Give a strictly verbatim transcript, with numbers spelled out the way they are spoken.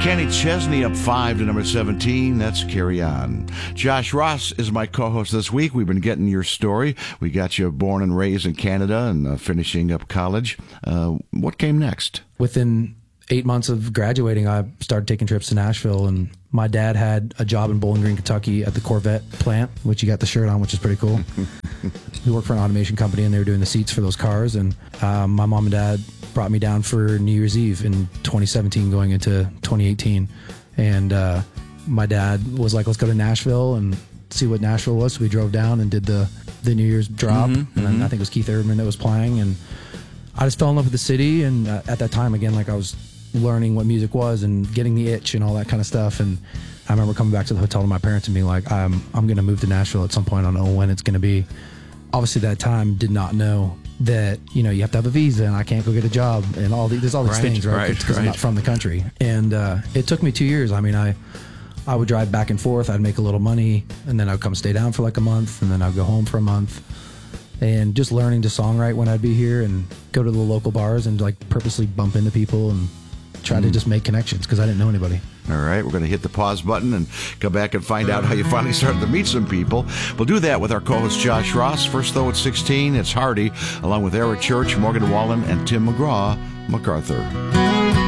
Kenny Chesney up five to number seventeen. That's Carry On. Josh Ross is my co-host this week. We've been getting your story. We got you born and raised in Canada and uh, finishing up college. Uh, what came next? Within eight months of graduating, I started taking trips to Nashville, and my dad had a job in Bowling Green, Kentucky at the Corvette plant, which you got the shirt on, which is pretty cool. We worked for an automation company, and they were doing the seats for those cars, and um, my mom and dad brought me down for New Year's Eve in twenty seventeen going into twenty eighteen. And uh, my dad was like, let's go to Nashville and see what Nashville was. So we drove down and did the, the New Year's drop. Mm-hmm, and mm-hmm. I think it was Keith Urban that was playing. And I just fell in love with the city. And uh, at that time, again, like I was learning what music was and getting the itch and all that kind of stuff. And I remember coming back to the hotel to my parents and being like, I'm, I'm going to move to Nashville at some point. I don't know when it's going to be. Obviously, that time did not know that, you know, you have to have a visa and I can't go get a job and all these, there's all these right, things, right? Right, Because right. I'm not from the country. And uh, it took me two years. I mean, I I would drive back and forth. I'd make a little money and then I'd come stay down for like a month and then I'd go home for a month. And just learning to songwrite when I'd be here and go to the local bars and like purposely bump into people and try mm. to just make connections because I didn't know anybody. All right, we're going to hit the pause button and come back and find out how you finally started to meet some people. We'll do that with our co-host Josh Ross. First, though, at sixteen, it's Hardy, along with Eric Church, Morgan Wallen, and Tim McGraw, MacArthur.